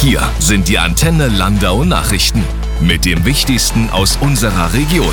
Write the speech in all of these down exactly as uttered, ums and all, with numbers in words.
Hier sind die Antenne Landau Nachrichten mit dem Wichtigsten aus unserer Region.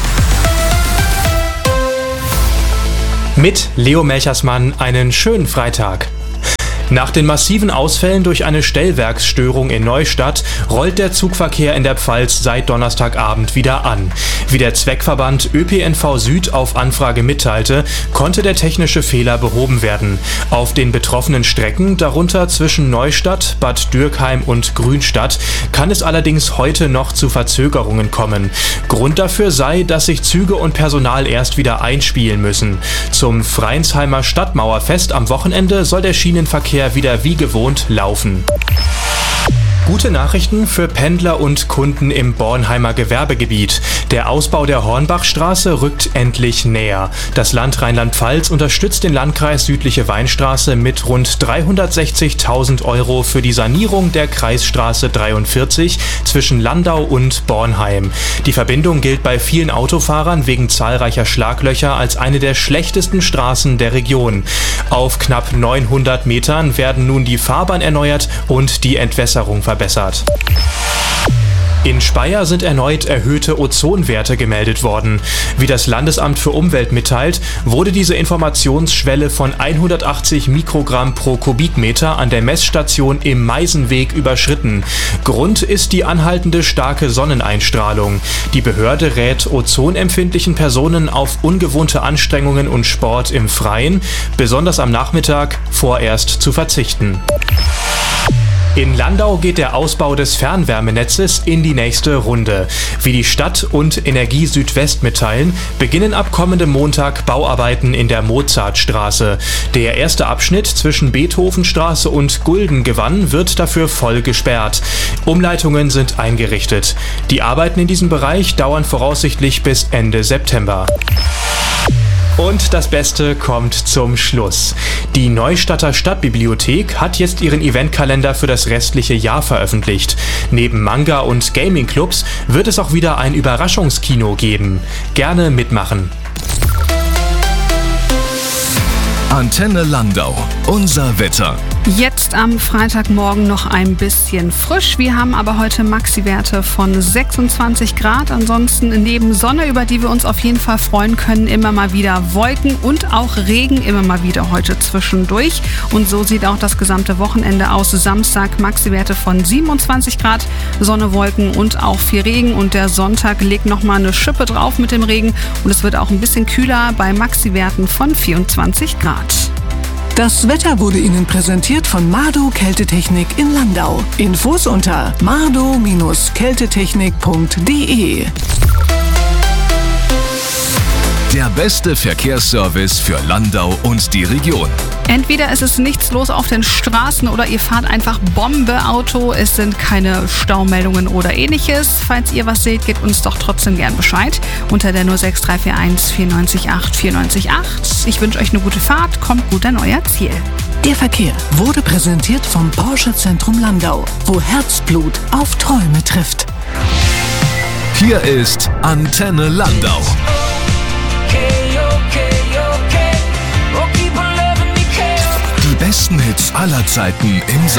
Mit Leo Melchersmann einen schönen Freitag. Nach den massiven Ausfällen durch eine Stellwerksstörung in Neustadt rollt der Zugverkehr in der Pfalz seit Donnerstagabend wieder an. Wie der Zweckverband Ö P N V Süd auf Anfrage mitteilte, konnte der technische Fehler behoben werden. Auf den betroffenen Strecken, darunter zwischen Neustadt, Bad Dürkheim und Grünstadt, kann es allerdings heute noch zu Verzögerungen kommen. Grund dafür sei, dass sich Züge und Personal erst wieder einspielen müssen. Zum Freiensheimer Stadtmauerfest am Wochenende soll der Schienenverkehr wieder wie gewohnt laufen. Gute Nachrichten für Pendler und Kunden im Bornheimer Gewerbegebiet. Der Ausbau der Hornbachstraße rückt endlich näher. Das Land Rheinland-Pfalz unterstützt den Landkreis Südliche Weinstraße mit rund dreihundertsechzigtausend Euro für die Sanierung der Kreisstraße dreiundvierzig zwischen Landau und Bornheim. Die Verbindung gilt bei vielen Autofahrern wegen zahlreicher Schlaglöcher als eine der schlechtesten Straßen der Region. Auf knapp neunhundert Metern werden nun die Fahrbahn erneuert und die Entwässerung verbessert. In Speyer sind erneut erhöhte Ozonwerte gemeldet worden. Wie das Landesamt für Umwelt mitteilt, wurde diese Informationsschwelle von hundertachtzig Mikrogramm pro Kubikmeter an der Messstation im Meisenweg überschritten. Grund ist die anhaltende starke Sonneneinstrahlung. Die Behörde rät ozonempfindlichen Personen auf ungewohnte Anstrengungen und Sport im Freien, besonders am Nachmittag, vorerst zu verzichten. In Landau geht der Ausbau des Fernwärmenetzes in die nächste Runde. Wie die Stadt und Energie Südwest mitteilen, beginnen ab kommendem Montag Bauarbeiten in der Mozartstraße. Der erste Abschnitt zwischen Beethovenstraße und Guldengewann wird dafür voll gesperrt. Umleitungen sind eingerichtet. Die Arbeiten in diesem Bereich dauern voraussichtlich bis Ende September. Und das Beste kommt zum Schluss. Die Neustadter Stadtbibliothek hat jetzt ihren Eventkalender für das restliche Jahr veröffentlicht. Neben Manga- und Gaming-Clubs wird es auch wieder ein Überraschungskino geben. Gerne mitmachen. Antenne Landau, unser Wetter. Jetzt am Freitagmorgen noch ein bisschen frisch. Wir haben aber heute Maxi-Werte von sechsundzwanzig Grad. Ansonsten neben Sonne, über die wir uns auf jeden Fall freuen können, immer mal wieder Wolken und auch Regen immer mal wieder heute zwischendurch. Und so sieht auch das gesamte Wochenende aus. Samstag Maxi-Werte von siebenundzwanzig Grad, Sonne, Wolken und auch viel Regen. Und der Sonntag legt nochmal eine Schippe drauf mit dem Regen. Und es wird auch ein bisschen kühler bei Maxi-Werten von vierundzwanzig Grad. Das Wetter wurde Ihnen präsentiert von Mardo Kältetechnik in Landau. Infos unter mardo Kältetechnik punkt de. Der beste Verkehrsservice für Landau und die Region. Entweder ist es nichts los auf den Straßen oder ihr fahrt einfach Bombe Auto. Es sind keine Staumeldungen oder ähnliches. Falls ihr was seht, gebt uns doch trotzdem gern Bescheid unter der null sechs drei vier eins vier neun acht vier neun acht. Ich wünsche euch eine gute Fahrt. Kommt gut an euer Ziel. Der Verkehr wurde präsentiert vom Porsche Zentrum Landau, wo Herzblut auf Träume trifft. Hier ist Antenne Landau. Die besten Hits aller Zeiten im Sommer.